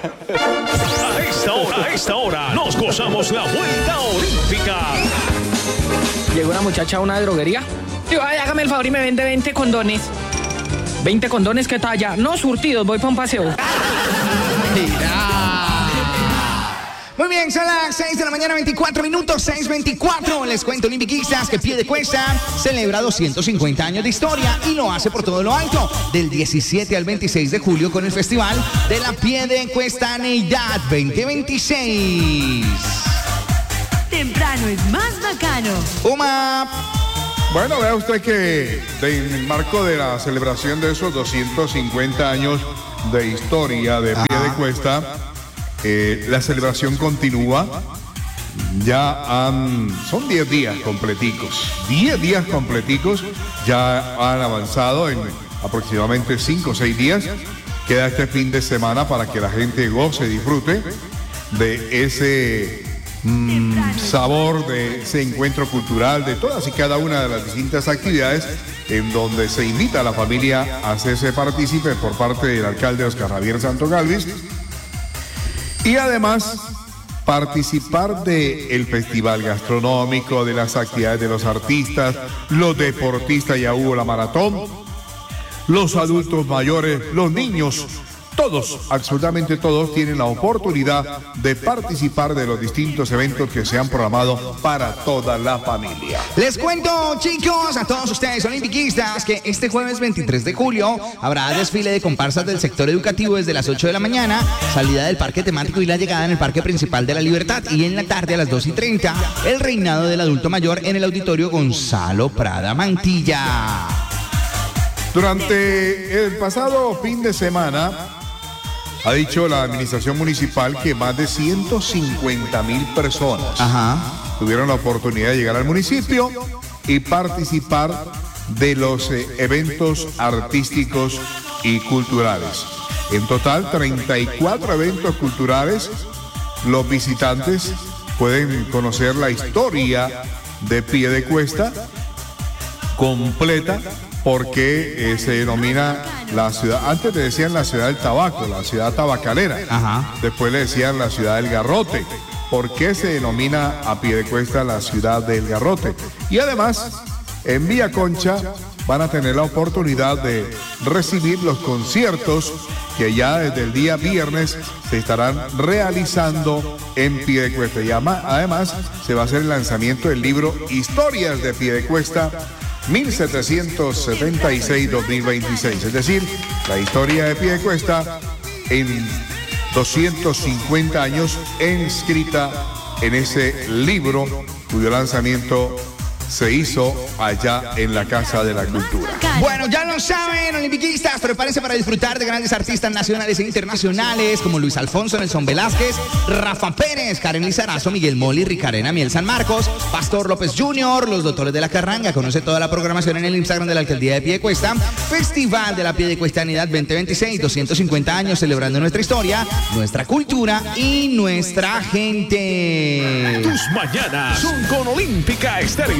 A esta hora, nos gozamos la vuelta olímpica. Llegó una muchacha a una droguería. Tío, ay, hágame el favor y me vende 20 condones. 20 condones, ¿qué talla? No, surtidos, voy para un paseo. Muy bien, son las 6 de la mañana, 24 minutos, 6:24. Les cuento, olimpiquistas, que Piedecuesta celebra 250 años de historia y lo hace por todo lo alto, del 17 al 26 de julio con el Festival de la Piedecuestaneidad 2026. Temprano es más bacano. Uma. Bueno, vea usted que en el marco de la celebración de esos 250 años de historia de Piedecuesta, la celebración continúa. Son 10 días completicos. 10 días completicos ya han avanzado en aproximadamente 5 o 6 días. Queda este fin de semana para que la gente goce y disfrute de ese sabor, de ese encuentro cultural, de todas y cada una de las distintas actividades en donde se invita a la familia a hacerse partícipe por parte del alcalde Oscar Javier Santo Galvis. Y además participar del festival gastronómico, de las actividades de los artistas, los deportistas, ya hubo la maratón, los adultos mayores, los niños, todos, absolutamente todos tienen la oportunidad de participar de los distintos eventos que se han programado para toda la familia. Les cuento, chicos, a todos ustedes olimpiquistas, que este jueves 23 de julio habrá desfile de comparsas del sector educativo desde las 8 de la mañana, salida del parque temático y la llegada en el Parque Principal de la Libertad, y en la tarde a las 2:30 el reinado del adulto mayor en el auditorio Gonzalo Prada Mantilla. Durante el pasado fin de semana, ha dicho la administración municipal que más de 150,000 personas tuvieron la oportunidad de llegar al municipio y participar de los eventos artísticos y culturales. En total, 34 eventos culturales. Los visitantes pueden conocer la historia de Piedecuesta completa, porque se denomina la ciudad, antes le decían la ciudad del tabaco, la ciudad tabacalera. Después le decían la ciudad del garrote. ¿Por qué se denomina a Piedecuesta la ciudad del garrote? Y además, en Villa Concha van a tener la oportunidad de recibir los conciertos que ya desde el día viernes se estarán realizando en Piedecuesta. Y además se va a hacer el lanzamiento del libro Historias de Piedecuesta 1776-2026, es decir, la historia de Piedecuesta en 250 años inscrita en ese libro cuyo lanzamiento se hizo allá en la Casa de la Cultura. Bueno, ya lo saben, olimpiquistas, prepárense para disfrutar de grandes artistas nacionales e internacionales como Luis Alfonso, Nelson Velázquez, Rafa Pérez, Karen Lizarazo, Miguel Moli, Ricarena Miel San Marcos, Pastor López Jr., los Doctores de la Carranga. Conoce toda la programación en el Instagram de la Alcaldía de Piedecuesta. Festival de la Piedecuestanidad 2026, 250 años celebrando nuestra historia, nuestra cultura y nuestra gente. Tus mañanas son con Olímpica Estéreo.